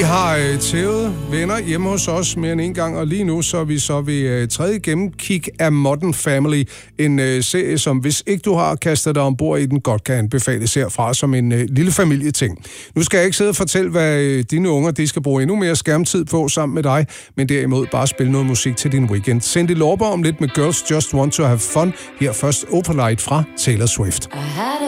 har tævet venner hjemme hos os mere end en gang, og lige nu så er vi så ved tredje gennemkig af Modern Family, en serie, som hvis ikke du har kastet dig ombord i den, godt kan anbefales herfra som en lille familieting. Nu skal jeg ikke sidde og fortælle, hvad dine unger de skal bruge endnu mere skærmtid på sammen med dig, men derimod bare spille noget musik til din weekend. Cindy Lauper om lidt med Girls Just Want to Have Fun. Her først Opalite fra Taylor Swift.